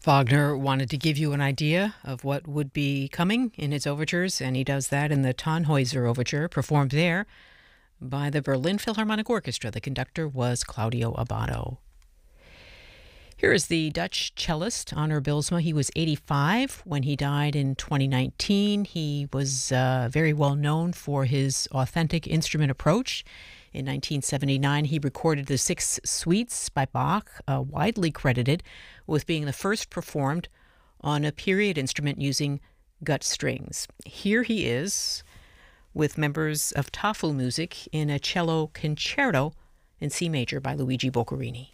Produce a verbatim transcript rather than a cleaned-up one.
Wagner wanted to give you an idea of what would be coming in his overtures, and he does that in the Tannhäuser Overture, performed there by the Berlin Philharmonic Orchestra. The conductor was Claudio Abbado. Here is the Dutch cellist Onno Bilsma. He was eighty-five when he died in twenty nineteen. He was uh, very well known for his authentic instrument approach. In nineteen seventy-nine, he recorded the Six Suites by Bach, uh, widely credited with being the first performed on a period instrument using gut strings. Here he is with members of Tafelmusik in a cello concerto in C major by Luigi Boccherini.